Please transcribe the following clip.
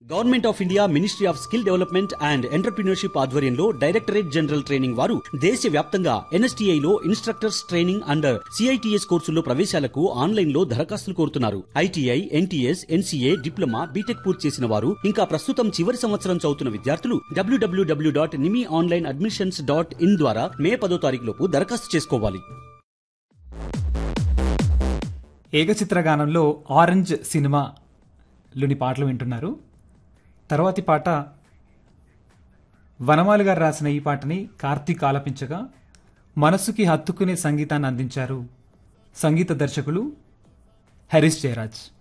Government of India ministry of skill development and entrepreneurship ఆధ్వర్యంలో directorate general training వారు దేశవ్యాప్తంగా NSTI లో instructors training and CITS కోర్సుల్లో ప్రవేశాలకు online లో దరఖాస్తులు కోరుతున్నారు. ITI, NTS, NCA, diploma, BTech పూర్తి చేసిన వారు ఇంకా ప్రస్తుతం చివరి సంవత్సరం చదువుతున్న విద్యార్థులు www.nimiOnlineAdmissions.in ద్వారా మే 10వ తారీఖు లోపు దరఖాస్తు చేసుకోవాలి. ఏకచిత్రగానంలో ఆరెంజ్ సినిమాలోని పాటలు వింటున్నారు. తర్వాతి పాట వనమాలి గారు రాసిన ఈ పాటని కార్తీక్ ఆలపించగా మనసుకి హత్తుకునే సంగీతాన్ని అందించారు సంగీత దర్శకులు హరీష్ జయరాజ్.